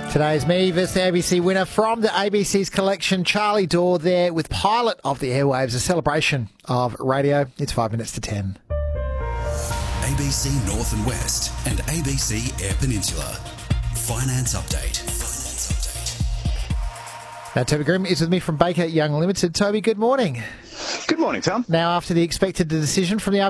Today's Me vs the ABC winner from the ABC's collection, Charlie Dore, there with Pilot of the Airwaves, a celebration of radio. It's 5 minutes to 10. ABC North and West and ABC Air Peninsula. Finance Update. Now, Toby Grimm is with me from Baker Young Limited. Toby, good morning. Good morning, Tom. Now, after the expected decision from the